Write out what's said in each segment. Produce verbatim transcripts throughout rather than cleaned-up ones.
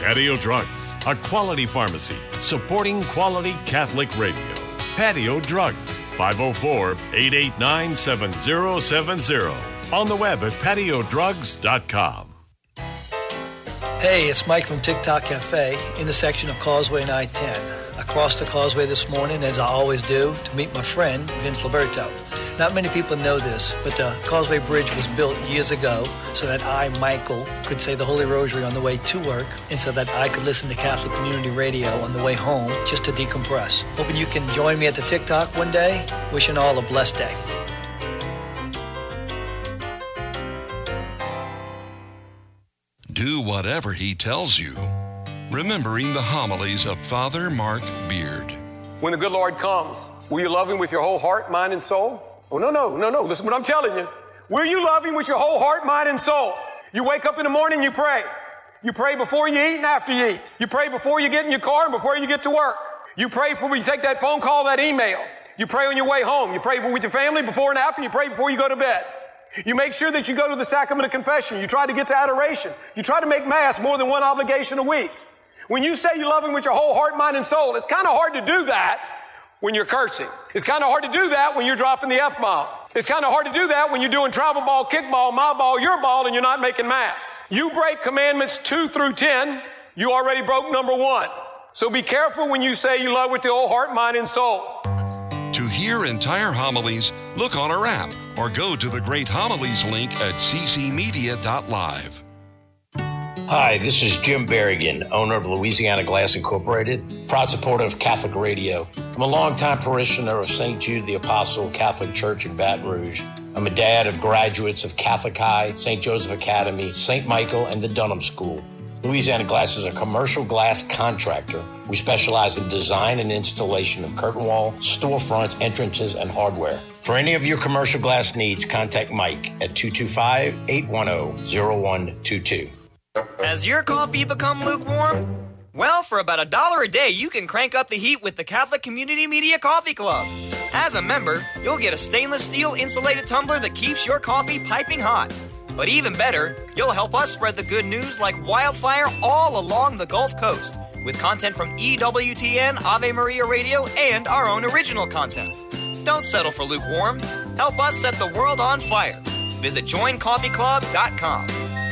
Patio Drugs, a quality pharmacy supporting quality Catholic radio. Patio Drugs, five oh four, eight eight nine, seven oh seven oh. On the web at patio drugs dot com. Hey, it's Mike from TikTok Cafe, intersection of Causeway and I ten. I crossed the causeway this morning, as I always do, to meet my friend, Vince Liberto. Not many people know this, but the Causeway Bridge was built years ago so that I, Michael, could say the Holy Rosary on the way to work, and so that I could listen to Catholic Community Radio on the way home just to decompress. Hoping you can join me at the TikTok one day. Wishing all a blessed day. Do whatever he tells you. Remembering the homilies of Father Mark Beard. When the good Lord comes, will you love him with your whole heart, mind, and soul? Oh, no, no, no, no. Listen to what I'm telling you. Will you love him with your whole heart, mind, and soul? You wake up in the morning, you pray. You pray before you eat and after you eat. You pray before you get in your car and before you get to work. You pray before you take that phone call, that email. You pray on your way home. You pray with your family before and after. You pray before you go to bed. You make sure that you go to the sacrament of confession. You try to get to adoration. You try to make Mass more than one obligation a week. When you say you love him with your whole heart, mind, and soul, it's kind of hard to do that when you're cursing. It's kind of hard to do that when you're dropping the F-bomb. It's kind of hard to do that when you're doing travel ball, kickball, my ball, your ball, and you're not making Mass. You break commandments two through ten, you already broke number one. So be careful when you say you love with the whole heart, mind, and soul. To hear entire homilies, look on our app or go to the Great Homilies link at c c media dot live. Hi, this is Jim Berrigan, owner of Louisiana Glass Incorporated, proud supporter of Catholic Radio. I'm a longtime parishioner of Saint Jude the Apostle Catholic Church in Baton Rouge. I'm a dad of graduates of Catholic High, Saint Joseph Academy, Saint Michael, and the Dunham School. Louisiana Glass is a commercial glass contractor. We specialize in design and installation of curtain wall, storefronts, entrances, and hardware. For any of your commercial glass needs, contact Mike at two two five, eight one zero, zero one two two. Has your coffee become lukewarm? Well, for about a dollar a day, you can crank up the heat with the Catholic Community Media Coffee Club. As a member, you'll get a stainless steel insulated tumbler that keeps your coffee piping hot. But even better, you'll help us spread the good news like wildfire all along the Gulf Coast, with content from E W T N, Ave Maria Radio, and our own original content. Don't settle for lukewarm. Help us set the world on fire. Visit join coffee club dot com.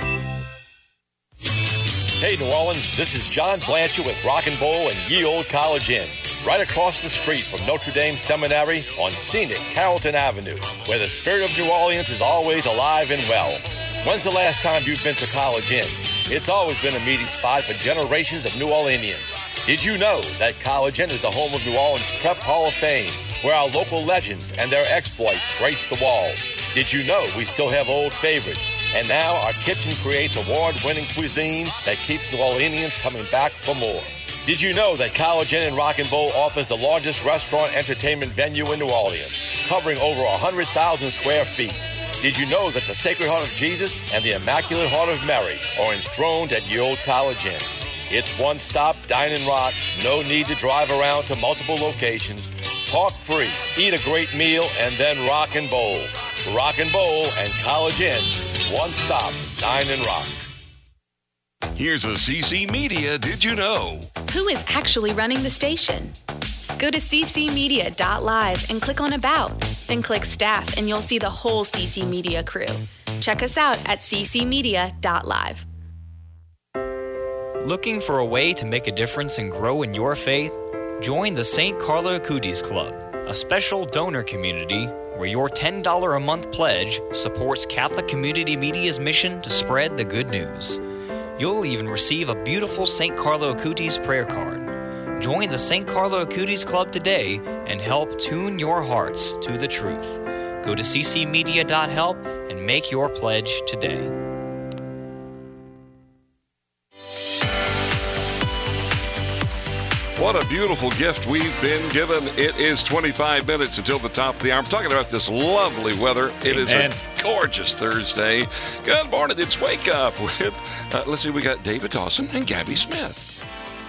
Hey, New Orleans, this is John Blanchard with Rock and Bowl and Ye Old College Inn, right across the street from Notre Dame Seminary on scenic Carrollton Avenue, where the spirit of New Orleans is always alive and well. When's the last time you've been to College Inn? It's always been a meeting spot for generations of New Orleanians. Did you know that College Inn is the home of New Orleans Prep Hall of Fame, where our local legends and their exploits grace the walls? Did you know we still have old favorites? And now our kitchen creates award-winning cuisine that keeps New Orleanians coming back for more. Did you know that College Inn and Rock and Bowl offers the largest restaurant entertainment venue in New Orleans, covering over one hundred thousand square feet? Did you know that the Sacred Heart of Jesus and the Immaculate Heart of Mary are enthroned at Ye Old College Inn? It's one-stop dine and rock, no need to drive around to multiple locations. Park free, eat a great meal, and then rock and bowl. Rock and Bowl and College Inn, one stop, dine and rock. Here's a C C Media Did You Know? Who is actually running the station? Go to c c media dot live and click on About. Then click Staff and you'll see the whole C C Media crew. Check us out at c c media dot live. Looking for a way to make a difference and grow in your faith? Join the Saint Carlo Acutis Club, a special donor community where your ten dollars a month pledge supports Catholic Community Media's mission to spread the good news. You'll even receive a beautiful Saint Carlo Acutis prayer card. Join the Saint Carlo Acutis Club today and help tune your hearts to the truth. Go to c c media dot help and make your pledge today. What a beautiful gift we've been given. It is twenty-five minutes until the top of the hour. I'm talking about this lovely weather. It is a gorgeous Thursday. Good morning. It's Wake Up with, uh, let's see, we got David Dawson and Gabby Smith.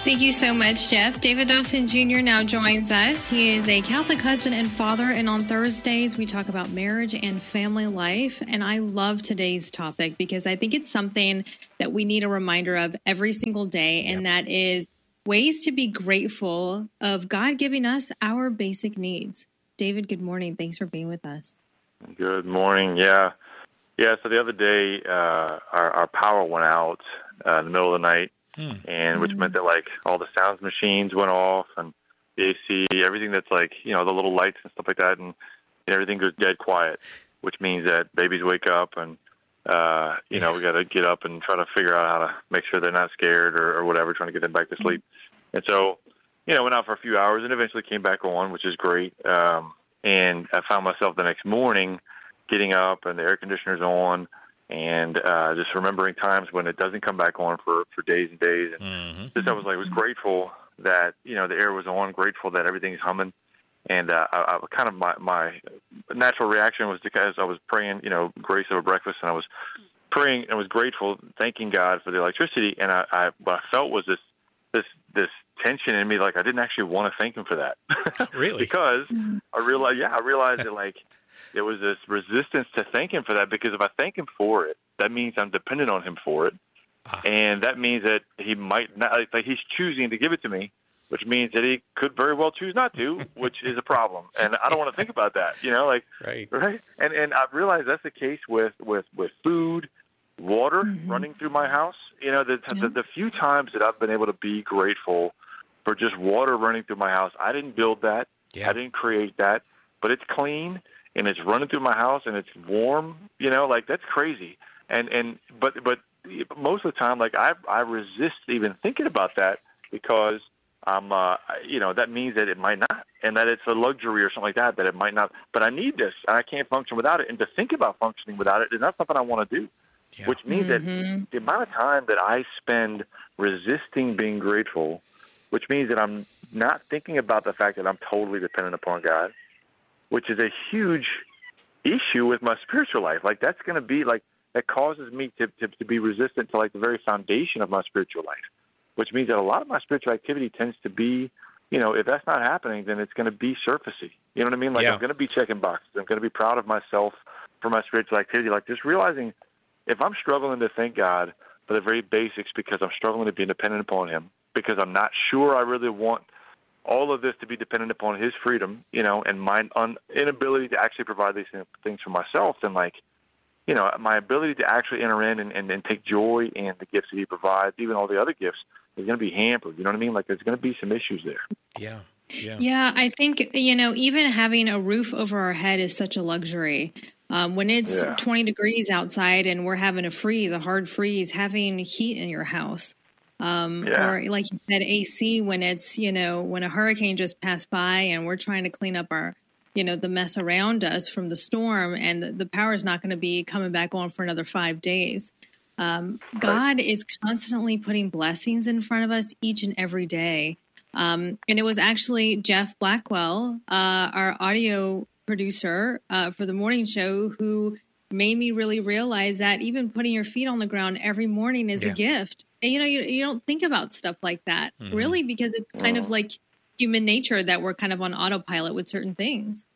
Thank you so much, Jeff. David Dawson Junior now joins us. He is a Catholic husband and father, and on Thursdays we talk about marriage and family life. And I love today's topic because I think it's something that we need a reminder of every single day, and yep. that is ways to be grateful of God giving us our basic needs. David, good morning. Thanks for being with us. Good morning. Yeah. Yeah, so the other day uh, our, our power went out uh, in the middle of the night. Hmm. And which meant that like all the sound machines went off and the A C, everything that's like, you know, the little lights and stuff like that, and, and everything goes dead quiet, which means that babies wake up and, uh, you know, we got to get up and try to figure out how to make sure they're not scared or, or whatever, trying to get them back to sleep. And so, you know, went out for a few hours and eventually came back on, which is great. Um, and I found myself the next morning getting up and the air conditioner's on, and uh, just remembering times when it doesn't come back on for, for days and days. And mm-hmm. just I was like, was grateful that, you know, the air was on, grateful that everything's humming. And uh, I, I kind of my, my natural reaction was because I was praying, you know, grace over breakfast, and I was praying and was grateful, thanking God for the electricity. And I, I what I felt was this this this tension in me, like I didn't actually want to thank Him for that. Really? Because I realized, yeah, I realized that like. There was this resistance to thank Him for that, because if I thank Him for it, that means I'm dependent on Him for it. Ah. And that means that He might not, like He's choosing to give it to me, which means that He could very well choose not to, which is a problem. And I don't want to think about that, you know, like, right. right? And and I've realized that's the case with, with, with food, water mm-hmm. running through my house. You know, the, yeah. the, the few times that I've been able to be grateful for just water running through my house, I didn't build that. Yeah. I didn't create that, but it's clean. And it's running through my house, and it's warm, you know, like that's crazy. And and but but most of the time, like I I resist even thinking about that, because I'm uh you know that means that it might not, and that it's a luxury or something like that, that it might not. But I need this, and I can't function without it. And to think about functioning without it is not something I want to do. Yeah. Which means mm-hmm. that the amount of time that I spend resisting being grateful, which means that I'm not thinking about the fact that I'm totally dependent upon God, which is a huge issue with my spiritual life. Like that's going to be like, that causes me to, to, to be resistant to like the very foundation of my spiritual life, which means that a lot of my spiritual activity tends to be, you know, if that's not happening, then it's going to be surfacey. You know what I mean? Like yeah. I'm going to be checking boxes. I'm going to be proud of myself for my spiritual activity. Like just realizing if I'm struggling to thank God for the very basics because I'm struggling to be dependent upon Him, because I'm not sure I really want all of this to be dependent upon His freedom, you know, and my un- inability to actually provide these things for myself, then like, you know, my ability to actually enter in and, and, and take joy in the gifts that He provides, even all the other gifts, is going to be hampered. You know what I mean? Like there's going to be some issues there. Yeah. Yeah. Yeah. I think, you know, even having a roof over our head is such a luxury. Um, when it's yeah. twenty degrees outside and we're having a freeze, a hard freeze, having heat in your house. Um, yeah. Or like you said, A C when it's, you know, when a hurricane just passed by and we're trying to clean up our, you know, the mess around us from the storm, and the, the power is not going to be coming back on for another five days. Um, God is constantly putting blessings in front of us each and every day. Um, and it was actually Jeff Blackwell, uh, our audio producer uh, for the morning show, who made me really realize that even putting your feet on the ground every morning is yeah. a gift. And, you know, you, you don't think about stuff like that, mm-hmm. really, because it's kind oh. of like human nature that we're kind of on autopilot with certain things.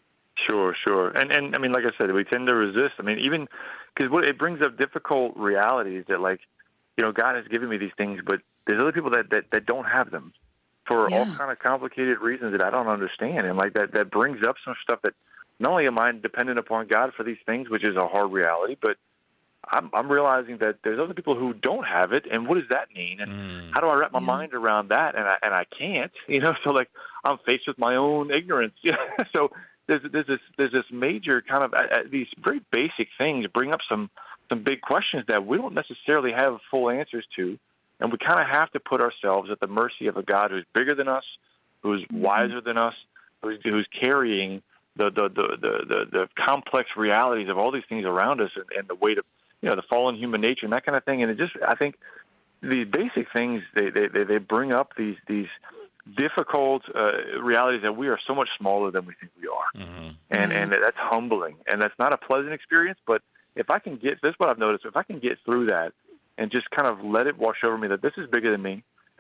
Sure, sure. And, and I mean, like I said, we tend to resist. I mean, even because what it brings up difficult realities that, like, you know, God has given me these things, but there's other people that, that, that don't have them for yeah. all kind of complicated reasons that I don't understand. And, like, that, that brings up some stuff that not only am I dependent upon God for these things, which is a hard reality, but I'm, I'm realizing that there's other people who don't have it, and what does that mean? And mm. how do I wrap my yeah. mind around that? And I and I can't, you know. So like I'm faced with my own ignorance. So there's there's this there's this major kind of uh, these very basic things bring up some some big questions that we don't necessarily have full answers to, and we kind of have to put ourselves at the mercy of a God who's bigger than us, who's mm-hmm. wiser than us, who's who's carrying the the, the the the the complex realities of all these things around us, and, and the weight of, you know, the fallen human nature and that kind of thing. And it just, I think these basic things, they, they, they bring up these, these difficult uh, realities that we are so much smaller than we think we are. Mm-hmm. And, mm-hmm. and that's humbling, and that's not a pleasant experience. But if I can get, this is what I've noticed, if I can get through that and just kind of let it wash over me that this is bigger than me,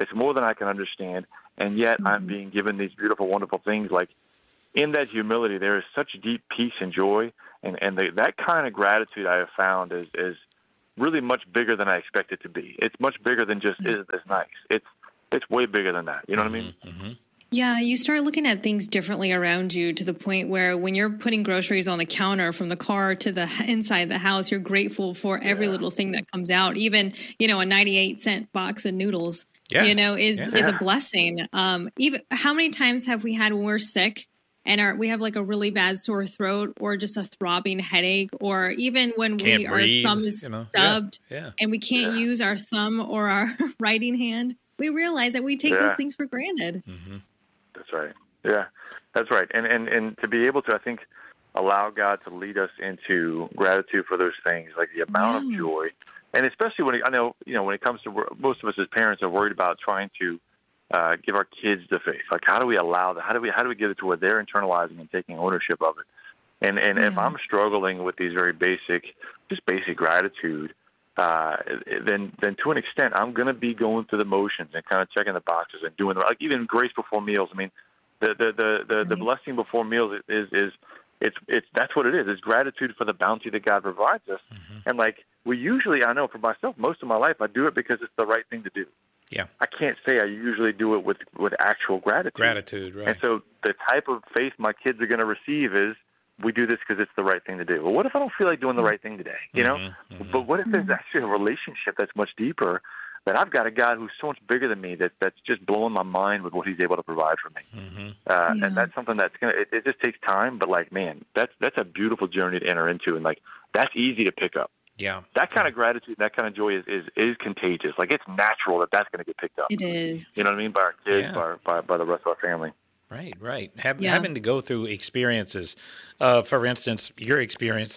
It's more than I can understand. And yet mm-hmm. I'm being given these beautiful, wonderful things. Like in that humility, there is such deep peace and joy. And, and the, that kind of gratitude I have found is, is really much bigger than I expect it to be. It's much bigger than just, mm-hmm. isn't this nice? It's, it's way bigger than that. You know what I mean? Mm-hmm. Yeah, you start looking at things differently around you to the point where when you're putting groceries on the counter from the car to the inside the house, you're grateful for every yeah. little thing that comes out. Even, you know, a ninety-eight cent box of noodles, yeah. you know, is, yeah. is a blessing. Um, even how many times have we had when we're sick and our, we have like a really bad sore throat or just a throbbing headache, or even when can't we, breathe, our thumb is you know? stubbed yeah. Yeah. and we can't yeah. use our thumb or our writing hand, we realize that we take yeah. those things for granted. Mm-hmm. That's right. Yeah, that's right. And, and and to be able to, I think, allow God to lead us into gratitude for those things, like the amount yeah. of joy, and especially when it, I know, you know, when it comes to, most of us as parents are worried about trying to uh, give our kids the faith. Like, how do we allow that? How do we how do we get it to where they're internalizing and taking ownership of it? And and yeah. if I'm struggling with these very basic, just basic gratitude, uh, then then to an extent, I'm going to be going through the motions and kind of checking the boxes and doing the, like even grace before meals. I mean, the the the the, the blessing before meals is is it's it's that's what it is. It's gratitude for the bounty that God provides us. Mm-hmm. And like we usually, I know for myself, most of my life, I do it because it's the right thing to do. Yeah, I can't say I usually do it with with actual gratitude. Gratitude, right? And so the type of faith my kids are going to receive is, we do this because it's the right thing to do. Well, what if I don't feel like doing the right thing today? You know? Mm-hmm, mm-hmm. But what if there's actually a relationship that's much deeper, that I've got a God who's so much bigger than me, that that's just blowing my mind with what he's able to provide for me. Mm-hmm. Uh, yeah. And that's something that's going to, it, it just takes time, but like, man, that's, that's a beautiful journey to enter into. And like, that's easy to pick up. Yeah. That kind of gratitude, that kind of joy is, is, is contagious. Like, it's natural that that's going to get picked up. It is. You know what I mean? By our kids, Yeah. by, our, by, by the rest of our family. Right, right. Have, Yeah. Having to go through experiences, uh, for instance, your experience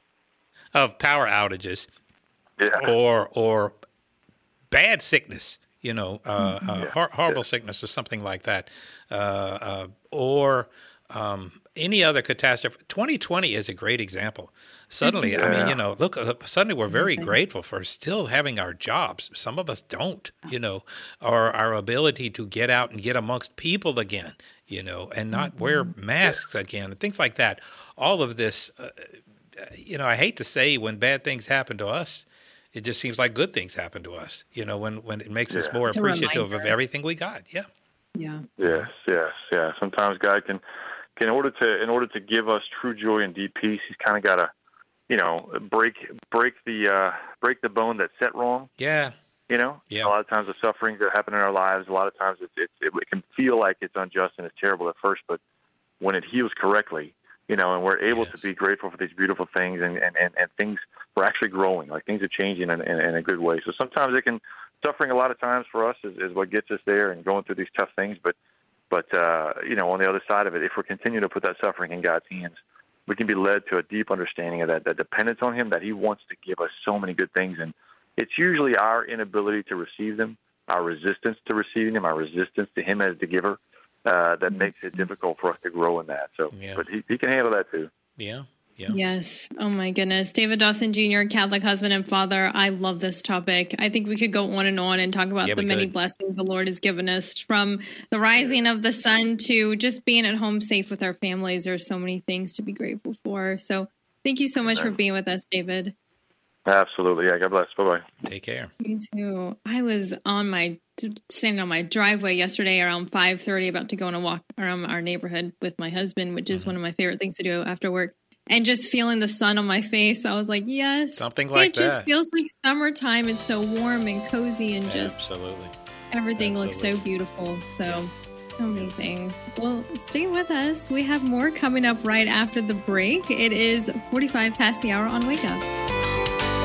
of power outages, yeah. or or bad sickness, you know, uh, Mm-hmm. uh, Yeah. hor- horrible Yeah. sickness or something like that, uh, uh, or um, any other catastrophe. twenty twenty is a great example. Suddenly, I mean, Yeah. you know, look, uh, suddenly we're very Okay. grateful for still having our jobs. Some of us don't, you know, or our ability to get out and get amongst people again, you know, and not wear masks again, and things like that. All of this, uh, you know, I hate to say when bad things happen to us, it just seems like good things happen to us, you know, when, when it makes us Yeah. more It's a appreciative of reminder. everything we got. Yeah. Yeah. Yes, yes, yeah. Sometimes God can, can in order to in order to give us true joy and deep peace, He's kind of got to, you know, break break the uh, break the bone that's set wrong. Yeah. You know, Yeah. a lot of times the sufferings that happen in our lives, a lot of times it, it, it, it can feel like it's unjust and it's terrible at first, but when it heals correctly, you know, and we're able Yes. to be grateful for these beautiful things, and, and, and, and things, we're actually growing, like things are changing in, in, in a good way. So sometimes it can, suffering a lot of times for us is, is what gets us there and going through these tough things. But, but uh, you know, on the other side of it, if we're continuing to put that suffering in God's hands, we can be led to a deep understanding of that, that dependence on Him, that He wants to give us so many good things. And it's usually our inability to receive them, our resistance to receiving them, our resistance to Him as the giver, uh, that makes it difficult for us to grow in that. So, Yeah. but he, he can handle that too. Yeah. Yeah. Yes. Oh my goodness. David Dawson Junior, Catholic husband and father. I love this topic. I think we could go on and on and talk about Yeah, the we many could. blessings the Lord has given us, from the rising of the sun to just being at home safe with our families. There's so many things to be grateful for. So thank you so much for being with us, David. Absolutely. Yeah. God bless. Bye-bye. Take care. Me too. I was on my standing on my driveway yesterday around five thirty, about to go on a walk around our neighborhood with my husband, which is Mm-hmm. one of my favorite things to do after work. And just feeling the sun on my face, I was like, yes. Something like It just that. feels like summertime. It's so warm and cozy, and just Absolutely. everything looks so beautiful. So, so many things. Well, stay with us. We have more coming up right after the break. It is forty-five past the hour on Wake Up.